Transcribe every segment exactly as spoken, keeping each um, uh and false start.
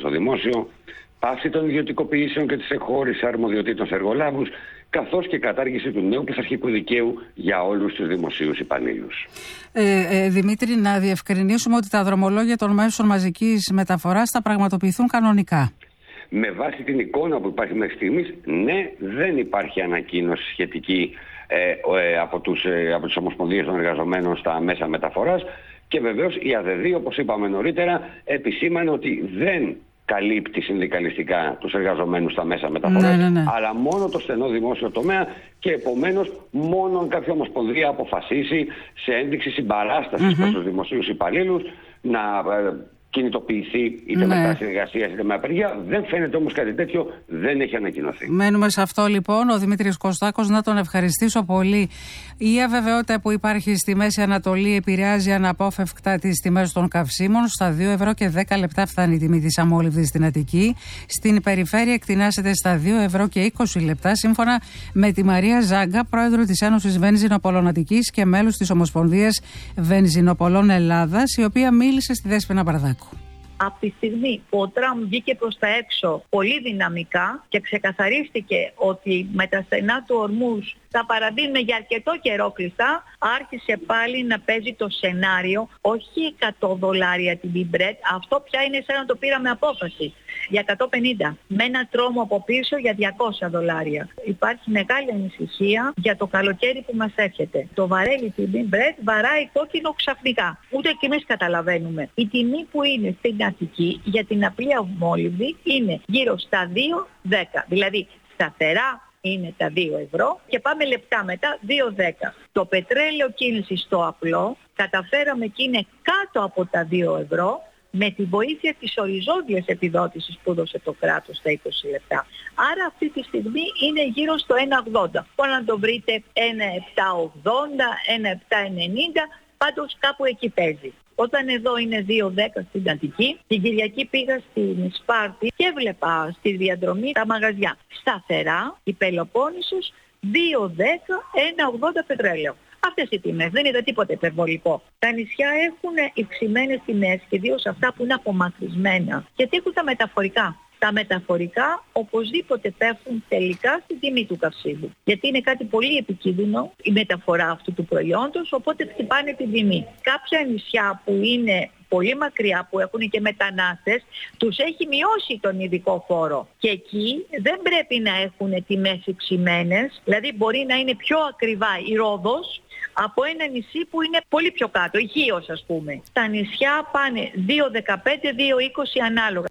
στο δημόσιο, πάυση των ιδιωτικοποιήσεων και της εκχώρησης αρμοδιοτήτων σε εργολάβους, καθώς και κατάργηση του νέου πειθαρχικού δικαίου για όλους τους δημοσίους υπαλλήλους. Ε, ε, Δημήτρη, να διευκρινίσουμε ότι τα δρομολόγια των μέσων μαζικής μεταφοράς θα πραγματοποιηθούν κανονικά. Με βάση την εικόνα που υπάρχει μέχρι στιγμής, ναι, δεν υπάρχει ανακοίνωση σχετική ε, ε, από, τους, ε, από τις ομοσπονδίες των εργαζομένων στα μέσα μεταφοράς και βεβαίως η ΑΔΕΔΗ, όπως είπαμε νωρίτερα, επισήμανε ότι δεν καλύπτει συνδικαλιστικά τους εργαζομένους στα μέσα μεταφοράς, ναι, ναι, ναι. αλλά μόνο το στενό δημόσιο τομέα και επομένως μόνο αν κάποια ομοσπονδία αποφασίσει σε ένδειξη συμπαράστασης mm-hmm. προς τους δημοσίους υπαλλήλους να κινητοποιηθεί είτε ναι. με συνεργασία είτε με απεργία. Δεν φαίνεται όμως κάτι τέτοιο, δεν έχει ανακοινωθεί. Μένουμε σε αυτό λοιπόν. Ο Δημήτρης Κωστάκος, να τον ευχαριστήσω πολύ. Η αβεβαιότητα που υπάρχει στη Μέση Ανατολή επηρεάζει αναπόφευκτα τις τιμές των καυσίμων. Στα δύο ευρώ και δέκα λεπτά φτάνει η τιμή της αμόλυβδης στην Αττική. Στην περιφέρεια εκτινάσεται στα δύο ευρώ και είκοσι λεπτά, σύμφωνα με τη Μαρία Ζάγκα, πρόεδρο της Ένωσης Βενζινοπολών Αττικής και μέλος της Ομοσπονδίας Βενζινοπολών Ελλάδας, η οποία μίλησε στη Δέσποινα Μπαρδάκου. Από τη στιγμή που ο Τραμπ βγήκε προς τα έξω πολύ δυναμικά και ξεκαθαρίστηκε ότι με τα στενά του Ορμούζ θα παραμείνουμε για αρκετό καιρό κλειστά, άρχισε πάλι να παίζει το σενάριο, όχι εκατό δολάρια την Brent, αυτό πια είναι σαν να το πήραμε απόφαση, για εκατόν πενήντα, με ένα τρόμο από πίσω για διακόσια δολάρια. Υπάρχει μεγάλη ανησυχία για το καλοκαίρι που μας έρχεται. Το βαρέλι την Brent βαράει κόκκινο ξαφνικά. Ούτε και εμείς καταλαβαίνουμε. Η τιμή που είναι στην Αττική για την απλή αμόλυβδη είναι γύρω στα δύο δέκα. Δηλαδή σταθερά είναι τα δύο ευρώ και πάμε λεπτά μετά δύο δέκα. Το πετρέλαιο κίνηση στο απλό καταφέραμε και είναι κάτω από τα δύο ευρώ με τη βοήθεια της οριζόντιας επιδότησης που έδωσε το κράτος στα είκοσι λεπτά. Άρα αυτή τη στιγμή είναι γύρω στο ένα ογδόντα. Μπορεί να το βρείτε ένα επτά ογδόντα, ένα επτά ενενήντα, πάντως κάπου εκεί παίζει. Όταν εδώ είναι δύο δέκα στην Αττική, την Κυριακή πήγα στην Σπάρτη και έβλεπα στη διαδρομή τα μαγαζιά. Σταθερά, η Πελοπόννησος, δύο δέκα, ένα ογδόντα πετρέλαιο. Αυτές οι τιμές, δεν είδα τίποτα υπερβολικό. Τα νησιά έχουν υψημένες τιμές και ιδίως αυτά που είναι απομακρυσμένα. Γιατί έχουν τα μεταφορικά. Τα μεταφορικά οπωσδήποτε πέφτουν τελικά στην τιμή του καυσίμου. Γιατί είναι κάτι πολύ επικίνδυνο η μεταφορά αυτού του προϊόντος, οπότε χτυπάνε την τιμή. Κάποια νησιά που είναι πολύ μακριά, που έχουν και μετανάστες, τους έχει μειώσει τον ειδικό φόρο. Και εκεί δεν πρέπει να έχουν τιμές υψημένες, δηλαδή μπορεί να είναι πιο ακριβά η Ρόδος από ένα νησί που είναι πολύ πιο κάτω, η Χίος ας πούμε. Τα νησιά πάνε δύο δεκαπέντε δύο είκοσι ανάλογα.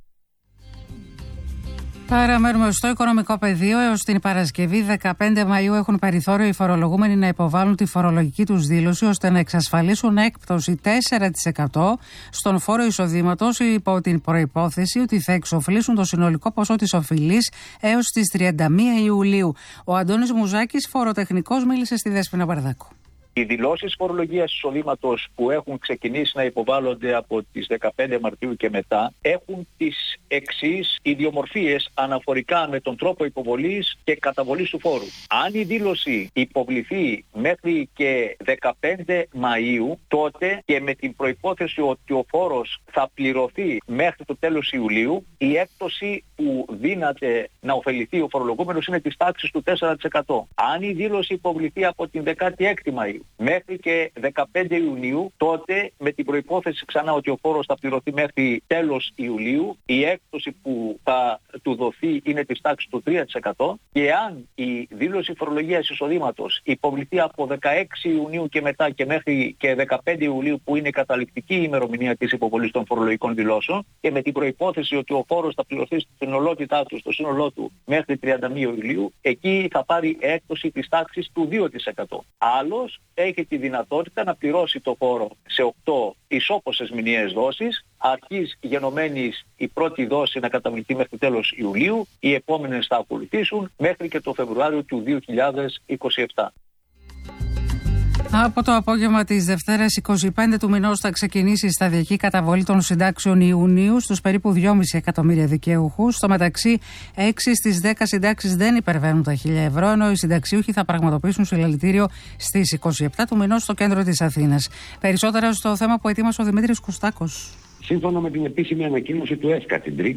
Παραμένουμε στο οικονομικό πεδίο. Έως την Παρασκευή δεκαπέντε Μαΐου έχουν περιθώριο οι φορολογούμενοι να υποβάλουν τη φορολογική τους δήλωση ώστε να εξασφαλίσουν έκπτωση τέσσερα τοις εκατό στον φόρο εισοδήματος υπό την προϋπόθεση ότι θα εξοφλήσουν το συνολικό ποσό της οφειλής έως τις τριάντα μία Ιουλίου. Ο Αντώνης Μουζάκης, φοροτεχνικός, μίλησε στη Δέσποινα Μπαρδάκου. Οι δηλώσεις φορολογίας εισοδήματος που έχουν ξεκινήσει να υποβάλλονται από τις δεκαπέντε Μαρτίου και μετά έχουν τις εξής ιδιομορφίες αναφορικά με τον τρόπο υποβολής και καταβολής του φόρου. Αν η δήλωση υποβληθεί μέχρι και δεκαπέντε Μαΐου, τότε και με την προϋπόθεση ότι ο φόρος θα πληρωθεί μέχρι το τέλος Ιουλίου, η έκπτωση που δύναται να ωφεληθεί ο φορολογούμενος είναι της τάξης του τέσσερα τοις εκατό. Αν η δήλωση υποβληθεί από την δεκάτη έκτη Μαΐου μέχρι και δεκαπέντε Ιουνίου, τότε με την προϋπόθεση ξανά ότι ο φόρος θα πληρωθεί μέχρι τέλος Ιουλίου, η έκπτωση που θα του δοθεί είναι της τάξης του τρία τοις εκατό και αν η δήλωση φορολογίας εισοδήματος υποβληθεί από δεκαέξι Ιουνίου και μετά και μέχρι και δεκαπέντε Ιουλίου, που είναι η καταληκτική ημερομηνία της υποβολής των φορολογικών δηλώσεων, και με την προϋπόθεση ότι ο φόρος θα πληρωθεί στην συνολότητά του, στο σύνολό του μέχρι τριάντα μία Ιουλίου, εκεί θα πάρει έκπτωση της τάξης του δύο τοις εκατό. Άλλος έχει τη δυνατότητα να πληρώσει το φόρο σε οκτώ ισόποσες μηνιαίες δόσεις, αρχής γενομένης η πρώτη δόση να καταβληθεί μέχρι τέλος Ιουλίου, οι επόμενες θα ακολουθήσουν μέχρι και το Φεβρουάριο του δύο χιλιάδες είκοσι επτά. Από το απόγευμα της Δευτέρας εικοστή πέμπτη του μηνός θα ξεκινήσει η σταδιακή καταβολή των συντάξεων Ιουνίου στους περίπου δυόμισι εκατομμύρια δικαιούχους. Στο μεταξύ, έξι στις δέκα συντάξεις δεν υπερβαίνουν τα χίλια ευρώ, ενώ οι συνταξιούχοι θα πραγματοποιήσουν συλλαλητήριο στις εικοστή εβδόμη του μηνός στο κέντρο της Αθήνας. Περισσότερα στο θέμα που ετοίμασε ο Δημήτρης Κωστάκος. Σύμφωνα με την επίσημη ανακοίνωση του ΕΣΚΑ την Τρίτη,